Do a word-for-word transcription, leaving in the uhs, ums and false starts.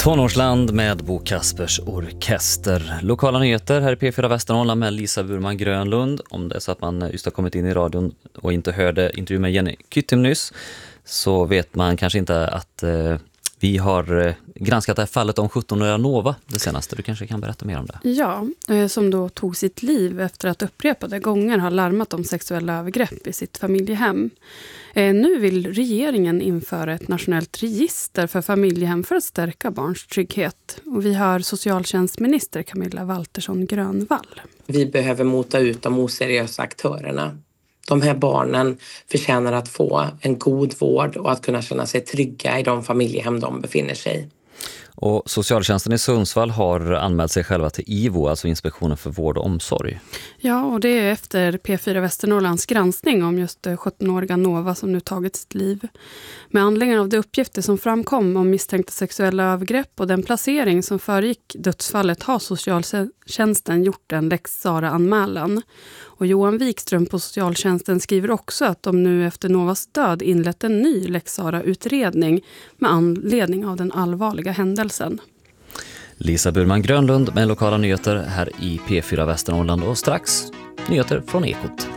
Tonårsland med Bo Kaspers Orkester. Lokala nyheter här i P fyra Västernorrland med Lisa Burman Grönlund. Om det är så att man just har kommit in i radion och inte hörde intervju med Jenny Kyttim nyss, så vet man kanske inte att eh, vi har eh, granskat det här fallet om sjuttonåriga Nova, det senaste. Du kanske kan berätta mer om det. Ja, eh, som då tog sitt liv efter att upprepade gånger ha larmat om sexuella övergrepp i sitt familjehem. Eh, nu vill regeringen införa ett nationellt register för familjehem för att stärka barns trygghet. Och vi har socialtjänstminister Camilla Waltersson Grönvall. Vi behöver mota ut de oseriösa aktörerna. De här barnen förtjänar att få en god vård och att kunna känna sig trygga i de familjehem de befinner sig i. Och socialtjänsten i Sundsvall har anmält sig själva till I V O, alltså Inspektionen för vård och omsorg. Ja, och det är efter P fyra Västernorrlands granskning om just sjuttonåriga Nova som nu tagit sitt liv. Med anledning av de uppgifter som framkom om misstänkta sexuella övergrepp och den placering som föregick dödsfallet har socialtjänsten gjort en Lex Sarah-anmälan. Och Johan Wikström på socialtjänsten skriver också att de nu efter Novas död inlett en ny Lex Sarah-utredning med anledning av den allvarliga händelsen. Lisa Burman Grönlund med lokala nyheter här i P fyra Västernorrland och strax nyheter från Ekot.